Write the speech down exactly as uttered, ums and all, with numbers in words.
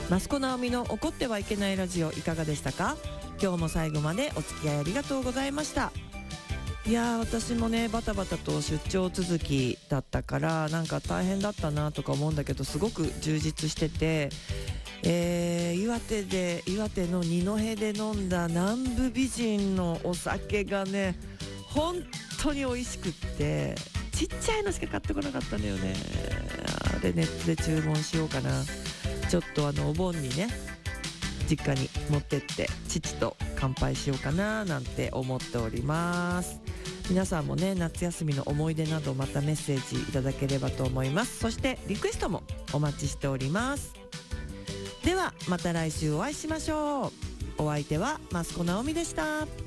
益子直美の怒ってはいけないラジオいかがでしたか？今日も最後までお付き合いありがとうございました。いやー、私もねバタバタと出張続きだったからなんか大変だったなとか思うんだけど、すごく充実してて、えー、岩手で岩手の二戸で飲んだ南部美人のお酒がね本当に美味しくって、ちっちゃいのしか買ってこなかったんだよね。あれネットで注文しようかな。ちょっとあのお盆にね実家に持ってって父と乾杯しようかななんて思っております。皆さんもね夏休みの思い出などまたメッセージいただければと思います。そしてリクエストもお待ちしております。ではまた来週お会いしましょう。お相手は益子直美でした。